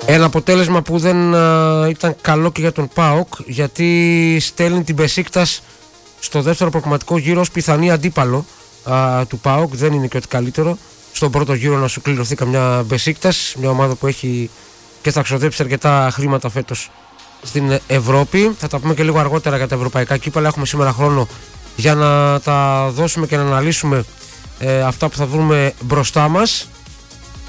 Ένα αποτέλεσμα που δεν ήταν καλό και για τον ΠΑΟΚ, γιατί στέλνει την Μπεσίκτας στο δεύτερο προκριματικό γύρο ως πιθανή αντίπαλο του ΠΑΟΚ. Δεν είναι και ότι καλύτερο στον πρώτο γύρο να σου κληρωθεί καμιά Μπεσίκτας, μια ομάδα που έχει και θα ξοδέψει αρκετά χρήματα φέτος στην Ευρώπη. Θα τα πούμε και λίγο αργότερα για τα ευρωπαϊκά κύπελα. Έχουμε σήμερα χρόνο για να τα δώσουμε και να αναλύσουμε αυτά που θα βρούμε μπροστά μας.